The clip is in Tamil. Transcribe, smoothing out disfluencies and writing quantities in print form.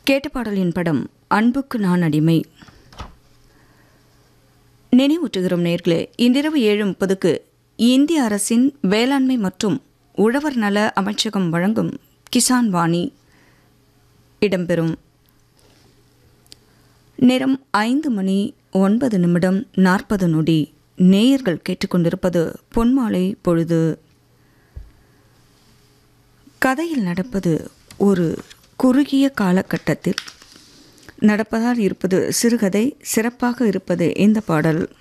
கேட்ட பாடலின் படம் அன்புக்கு நான் அடிமை. நினைவூட்டுகிறோம் நேர்களே, இன்றிரவு 7:30 இந்திய அரசின் வேளாண்மை மற்றும் உழவர் நல அமைச்சகம் வழங்கும் கிசான் வாணி இடம்பெறும். நேரம் 5:09:40. நேயர்கள் கேட்டுக்கொண்டிருப்பது பொன்மாலை பொழுது. கதையில் நடப்பது ஒரு குறுகிய காலகட்டத்தில் நடப்பதால் இருப்பது சிறுகதை, சிறப்பாக இருப்பது இந்த பாடல்.